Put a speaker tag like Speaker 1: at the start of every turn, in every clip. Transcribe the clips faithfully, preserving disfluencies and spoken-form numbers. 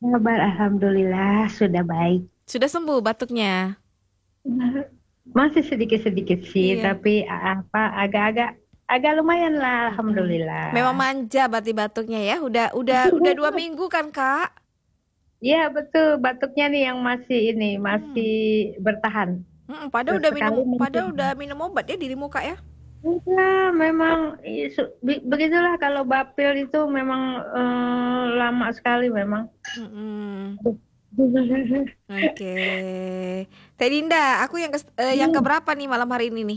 Speaker 1: Kabar alhamdulillah sudah baik.
Speaker 2: Sudah sembuh batuknya?
Speaker 1: Masih sedikit-sedikit sih,
Speaker 2: Iya.
Speaker 1: tapi apa agak-agak agak lumayan lah
Speaker 2: Mm-mm. Memang
Speaker 1: alhamdulillah.
Speaker 2: manja berarti batuknya ya. Udah udah udah dua minggu kan Kak?
Speaker 1: Iya betul, batuknya nih yang masih ini masih
Speaker 2: Hmm.
Speaker 1: bertahan.
Speaker 2: Mm-mm. Padahal udah minum,
Speaker 1: Sesekali muncul.
Speaker 2: padahal udah minum obat ya dirimu Kak ya?
Speaker 1: Enggak, memang isu- be- begitulah kalau bapil itu memang eh, lama sekali memang.
Speaker 2: Mm-mm. Oke. Teh Dinda, aku yang ke, eh, yang
Speaker 1: Hmm.
Speaker 2: keberapa nih malam hari ini nih?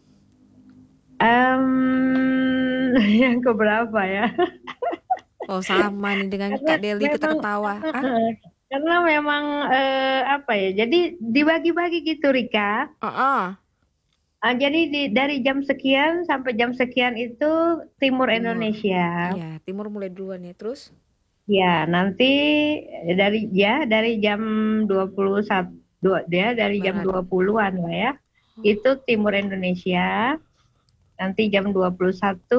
Speaker 1: Em, yang keberapa ya?
Speaker 2: Oh sama nih dengan
Speaker 1: Karena
Speaker 2: Kak Deli kita
Speaker 1: memang
Speaker 2: ketawa.
Speaker 1: karena,
Speaker 2: Ah?
Speaker 1: eh, karena memang eh, apa ya? Jadi dibagi-bagi gitu Rika.
Speaker 2: Oh,
Speaker 1: Ah, jadi di, dari jam sekian sampai jam sekian itu timur
Speaker 2: Timur.
Speaker 1: Indonesia.
Speaker 2: Iya, Timur mulai duluan ya. Terus?
Speaker 1: Ya, nanti dari ya dari jam dua puluh satu dua dia dari jam
Speaker 2: Barat.
Speaker 1: dua puluhan-an lah ya. Itu timur Indonesia. Nanti jam dua puluh satu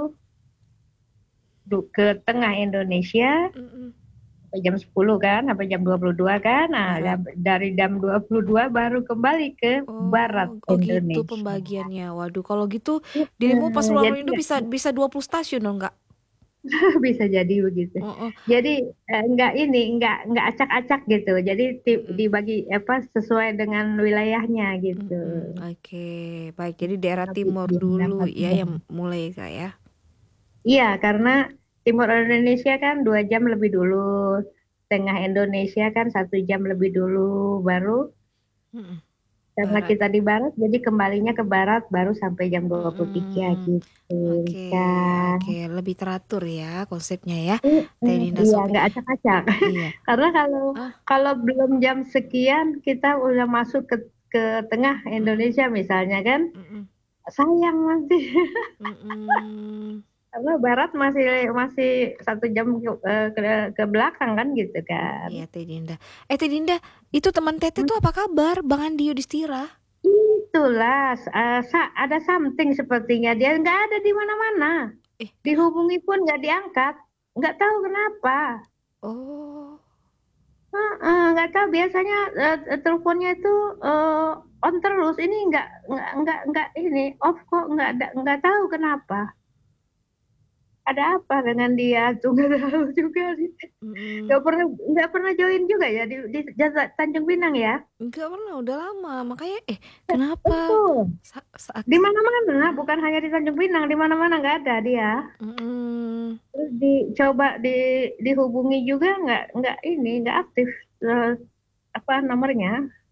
Speaker 1: du- ke tengah Indonesia.
Speaker 2: Mm-mm.
Speaker 1: Sampai jam sepuluh kan, sampai jam dua puluh dua kan. Nah,
Speaker 2: Barat.
Speaker 1: dari jam dua puluh dua baru kembali ke barat
Speaker 2: Oh, oh gitu
Speaker 1: Indonesia.
Speaker 2: pembagiannya. Waduh, kalau gitu dirimu pas
Speaker 1: Nah,
Speaker 2: luar
Speaker 1: jadi
Speaker 2: itu
Speaker 1: nggak
Speaker 2: bisa bisa dua puluh stasiun dong, Kak?
Speaker 1: bisa jadi begitu.
Speaker 2: Oh, oh.
Speaker 1: Jadi eh, nggak ini, nggak nggak acak-acak gitu. Jadi ti-
Speaker 2: Mm-mm.
Speaker 1: dibagi apa sesuai dengan wilayahnya gitu.
Speaker 2: Mm-mm. Oke, baik. Jadi daerah
Speaker 1: Tapi
Speaker 2: timur
Speaker 1: belum
Speaker 2: dulu
Speaker 1: dapat
Speaker 2: ya
Speaker 1: ya.
Speaker 2: yang mulai, Kak ya.
Speaker 1: Iya, karena timur Indonesia kan dua jam lebih dulu, tengah Indonesia kan satu jam lebih dulu, baru
Speaker 2: Mm-mm.
Speaker 1: karena
Speaker 2: Barat.
Speaker 1: kita di barat, jadi kembalinya ke barat baru sampai jam dua puluh tiga
Speaker 2: Mm-mm.
Speaker 1: gitu,
Speaker 2: Oke, oke.
Speaker 1: Rika.
Speaker 2: Lebih teratur ya konsepnya ya. Teh
Speaker 1: Mm-mm,
Speaker 2: Dinda
Speaker 1: iya,
Speaker 2: Sopi.
Speaker 1: nggak acak-acak.
Speaker 2: Iya.
Speaker 1: Karena kalau
Speaker 2: Ah,
Speaker 1: kalau belum jam sekian kita udah masuk ke ke tengah
Speaker 2: mm-mm.
Speaker 1: Indonesia misalnya kan,
Speaker 2: Mm-mm.
Speaker 1: sayang nanti.
Speaker 2: Mm-mm.
Speaker 1: Karena barat masih masih satu jam ke, eh, ke, ke belakang kan gitu kan.
Speaker 2: Iya, Teh Dinda. Eh, Teh Dinda, itu teman Tete
Speaker 1: Hmm,
Speaker 2: tuh apa kabar? Bang Andi Yudhistira.
Speaker 1: Itulah eh, sa- ada something sepertinya dia nggak ada di mana-mana.
Speaker 2: Eh, kenapa?
Speaker 1: Dihubungi pun nggak diangkat. Nggak tahu kenapa.
Speaker 2: Oh.
Speaker 1: Heeh, nggak tahu biasanya eh, eh, teleponnya itu eh, on terus. Ini nggak nggak nggak nggak ini off kok nggak ada nggak tahu kenapa. Ada apa dengan dia tuh nggak tahu juga sih.
Speaker 2: Mm-mm.
Speaker 1: Nggak pernah nggak pernah join juga ya di, di Jasa- Tanjung Pinang ya.
Speaker 2: Enggak pernah, udah lama. Makanya, eh, kenapa?
Speaker 1: Betul.
Speaker 2: Sa-
Speaker 1: Di
Speaker 2: saat,
Speaker 1: mana-mana, bukan hanya di Tanjung Pinang, di mana-mana nggak ada dia.
Speaker 2: mm-mm.
Speaker 1: Terus dicoba di dihubungi juga nggak nggak ini nggak aktif eh, apa nomornya.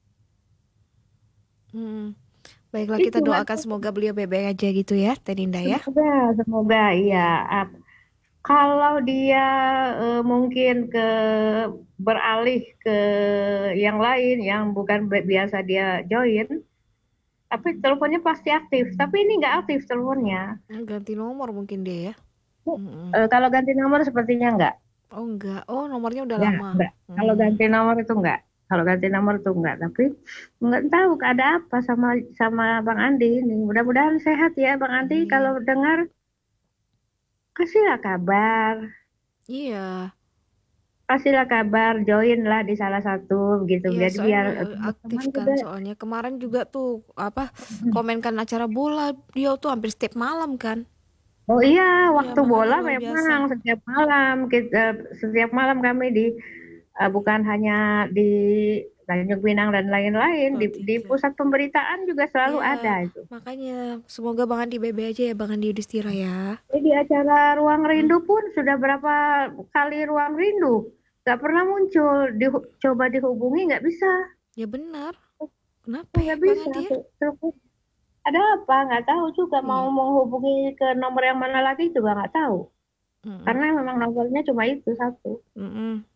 Speaker 2: Mm. Baiklah, kita
Speaker 1: Itu nggak
Speaker 2: doakan
Speaker 1: tahu.
Speaker 2: semoga beliau baik-baik aja gitu ya, Teh Dinda ya.
Speaker 1: Semoga semoga iya.
Speaker 2: Iya.
Speaker 1: Ah, kalau dia eh, mungkin ke beralih ke yang lain yang bukan bi- biasa dia join, tapi teleponnya pasti aktif. Tapi ini nggak aktif teleponnya.
Speaker 2: Mm, ganti nomor mungkin dia ya. Mm-mm.
Speaker 1: Eh, kalau ganti nomor sepertinya nggak.
Speaker 2: Oh enggak, oh nomornya udah
Speaker 1: Enggak,
Speaker 2: lama.
Speaker 1: enggak. Kalau
Speaker 2: Mm.
Speaker 1: ganti nomor itu enggak. Kalau ganti nomor itu enggak. Tapi nggak tahu ada apa sama sama Bang Andi ini. Mudah-mudahan sehat ya Bang Andi. Kalau
Speaker 2: Amin.
Speaker 1: dengar kasihlah kabar.
Speaker 2: Iya,
Speaker 1: Kasihlah kabar. Join lah di salah satu gitu.
Speaker 2: iya
Speaker 1: Jadi
Speaker 2: soalnya
Speaker 1: biar
Speaker 2: eh, aktif
Speaker 1: teman-teman
Speaker 2: kan
Speaker 1: juga.
Speaker 2: soalnya kemarin juga tuh apa komenkan acara bola dia tuh hampir setiap malam kan.
Speaker 1: Oh iya,
Speaker 2: Iya
Speaker 1: waktu
Speaker 2: makanya
Speaker 1: bola
Speaker 2: luar biasa.
Speaker 1: memang setiap malam kita setiap malam kami di eh, bukan hanya di Tanjung Pinang dan lain-lain
Speaker 2: Oh
Speaker 1: di, di
Speaker 2: tiga.
Speaker 1: pusat pemberitaan juga selalu
Speaker 2: Iya
Speaker 1: ada itu.
Speaker 2: makanya semoga Bang Andi baik-baik aja ya Bang Andi Yudhistira ya.
Speaker 1: Jadi di acara Ruang
Speaker 2: Hmm.
Speaker 1: Rindu pun sudah berapa kali Ruang Rindu nggak pernah muncul. Di- coba dihubungi nggak bisa,
Speaker 2: Ya benar. Kenapa ya
Speaker 1: nggak
Speaker 2: Bang
Speaker 1: bisa.
Speaker 2: Andi ya?
Speaker 1: Tuh, telepon. Ada apa? Nggak tahu juga mau
Speaker 2: Iya.
Speaker 1: menghubungi ke nomor yang mana lagi juga nggak tahu.
Speaker 2: Mm-mm.
Speaker 1: Karena memang nomornya cuma itu satu.
Speaker 2: Mm-mm.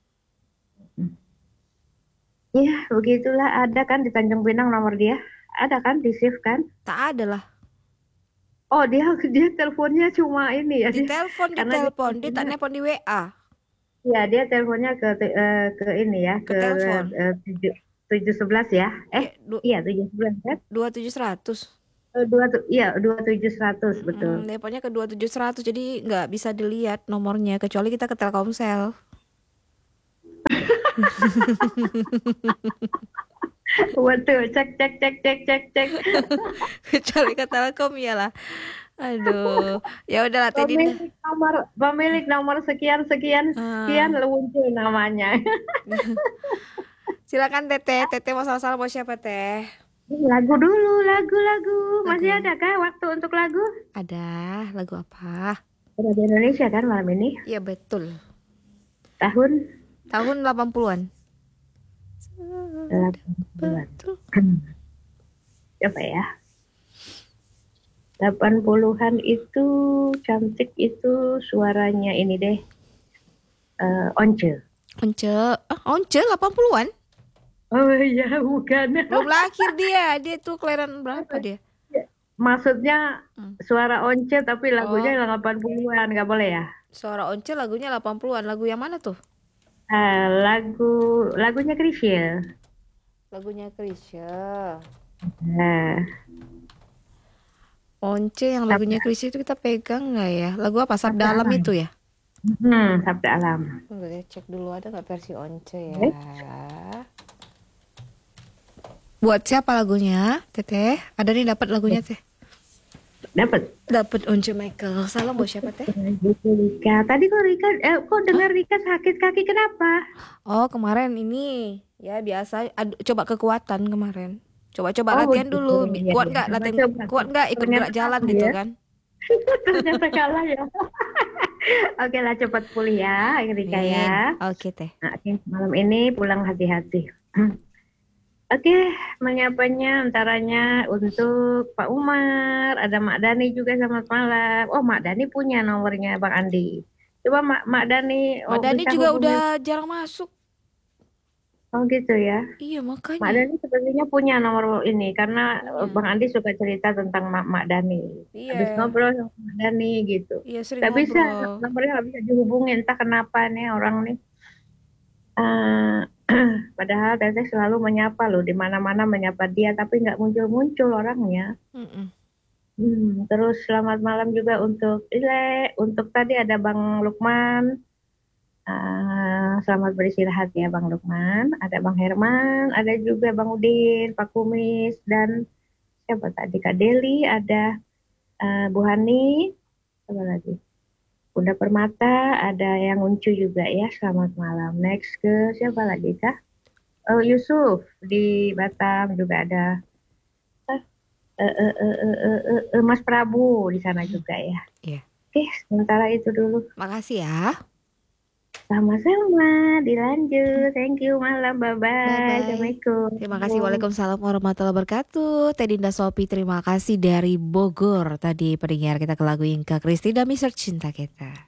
Speaker 1: Ya, begitulah. Ada kan di Tanjung Pinang nomor dia? Ada kan di shift kan?
Speaker 2: Tak ada lah.
Speaker 1: Oh, dia dia teleponnya cuma ini ya dia.
Speaker 2: Ditelepon,
Speaker 1: Karena dia
Speaker 2: ditelepon, dia tak
Speaker 1: teleponnya,
Speaker 2: nelpon di W A.
Speaker 1: ya dia teleponnya ke eh, ke ini ya,
Speaker 2: Ke
Speaker 1: ke
Speaker 2: telepon.
Speaker 1: eh, tujuh tujuh sebelas ya. Eh,
Speaker 2: Iya, du-
Speaker 1: iya tujuh sebelas kan?
Speaker 2: dua tujuh seratus.
Speaker 1: Eh, Dua tu- iya dua tujuh seratus betul.
Speaker 2: Mm-mm, teleponnya ke dua tujuh seratus jadi nggak bisa dilihat nomornya kecuali kita ke Telkomsel.
Speaker 1: Waduh, cek cek cek cek cek cek.
Speaker 2: Kecuali ke Telkom iyalah. Aduh, ya udahlah Teh Dinda.
Speaker 1: Pemilik nomor pemilik nomor sekian sekian sekian
Speaker 2: Ah,
Speaker 1: muncul namanya.
Speaker 2: silakan Teteh, Teteh mau salah-salah mau siapa Teh?
Speaker 1: Lagu dulu, lagu-lagu. Masih
Speaker 2: Lagu.
Speaker 1: ada kah waktu untuk lagu?
Speaker 2: Ada lagu apa?
Speaker 1: Radio Indonesia kan malam ini.
Speaker 2: Iya betul.
Speaker 1: Tahun
Speaker 2: Tahun delapan puluhan-an.
Speaker 1: delapan puluhan-an.
Speaker 2: Betul.
Speaker 1: Coba ya. delapan puluhan itu cantik itu suaranya ini deh. Eh, Once.
Speaker 2: Once, ah, Once delapan puluhan-an?
Speaker 1: Oh iya, bukan.
Speaker 2: Belum lahir dia. Dia tuh kelahiran berapa dia?
Speaker 1: Maksudnya
Speaker 2: Hmm.
Speaker 1: suara Once tapi lagunya
Speaker 2: Oh,
Speaker 1: delapan puluhan, nggak boleh ya?
Speaker 2: suara Once lagunya delapan puluhan-an. Lagu yang mana tuh?
Speaker 1: Eh, lagu lagunya Chrisye.
Speaker 2: Lagunya Chrisye.
Speaker 1: Nah,
Speaker 2: Once yang lagunya
Speaker 1: Sabda,
Speaker 2: Chrisye itu kita pegang nggak ya? Lagu apa?
Speaker 1: Sabda
Speaker 2: Sabda Alam
Speaker 1: Alam.
Speaker 2: itu ya?
Speaker 1: Hmm, Sabda Alam.
Speaker 2: Tunggu deh, cek dulu ada nggak versi Once ya?
Speaker 1: Eh,
Speaker 2: Buat siapa lagunya, Teteh? Ada nih dapat lagunya Teh.
Speaker 1: dapat.
Speaker 2: Dapat Once Michael. Salam buat siapa Teh?
Speaker 1: Gitu, Rika. Tadi kok Rika, eh, kok
Speaker 2: Hah?
Speaker 1: dengar Rika sakit kaki kenapa?
Speaker 2: Oh kemarin ini ya biasa. Ad- coba kekuatan kemarin. Coba-coba
Speaker 1: Oh
Speaker 2: latihan
Speaker 1: begitu,
Speaker 2: dulu. Bi-
Speaker 1: ya,
Speaker 2: Kuat
Speaker 1: ya.
Speaker 2: nggak
Speaker 1: Coba
Speaker 2: latihan?
Speaker 1: coba.
Speaker 2: Kuat nggak ikut
Speaker 1: Ternyata
Speaker 2: gerak jalan
Speaker 1: kalah
Speaker 2: gitu
Speaker 1: ya.
Speaker 2: kan?
Speaker 1: Ternyata kalah ya. Oke lah, cepat pulih ya, Rika
Speaker 2: Amin.
Speaker 1: ya.
Speaker 2: Oke Teh.
Speaker 1: Nah, oke, malam ini pulang hati-hati. Oke, menyapanya antaranya untuk Pak Umar, ada Mak Dani juga selamat malam. Oh, Mak Dani punya nomornya Bang Andi. Coba Mak, Mak Dani
Speaker 2: Mbak
Speaker 1: oh,
Speaker 2: Dani
Speaker 1: bisa
Speaker 2: juga
Speaker 1: hubungin.
Speaker 2: udah jarang masuk.
Speaker 1: Oh gitu ya.
Speaker 2: Iya
Speaker 1: Mak
Speaker 2: makanya.
Speaker 1: Dani sepertinya punya nomor ini karena eh,
Speaker 2: Punya.
Speaker 1: Bang Andi suka cerita tentang Mak, Mak Dani. Habis
Speaker 2: Iya.
Speaker 1: ngobrol sama Mak Dani gitu.
Speaker 2: Iya sering
Speaker 1: Gak bisa,
Speaker 2: ngobrol.
Speaker 1: nomornya gak bisa dihubungin. Entah kenapa nih orang nih. Eh, padahal Teteh selalu menyapa loh, di mana-mana menyapa dia, tapi nggak muncul-muncul orangnya.
Speaker 2: Mm-mm.
Speaker 1: Hmm, terus selamat malam juga untuk Ile, untuk tadi ada Bang Lukman. Eh, selamat beristirahat ya Bang Lukman. Ada Bang Herman, ada juga Bang Udin, Pak Kumis, dan siapa tadi Kak Deli, ada eh, Bu Hani, apa lagi? Bunda Permata, ada yang Uncu juga ya. Selamat malam. Next ke siapa lagi kah? Oh, Yusuf di Batam juga ada. Eh, eh, eh, eh, eh, eh, eh, eh, Mas Prabu di sana juga ya.
Speaker 2: Iya.
Speaker 1: Oke, sementara itu dulu.
Speaker 2: Makasih ya.
Speaker 1: Sama-sama, dilanjut. Thank you, malam. Bye-bye.
Speaker 2: Bye-bye.
Speaker 1: Assalamualaikum.
Speaker 2: Terima kasih. Waalaikumsalam warahmatullahi wabarakatuh. Teh Dinda Sopi, terima kasih dari Bogor. Tadi pendengar kita ke lagu Inka Kristi dan Mister Cinta Kita.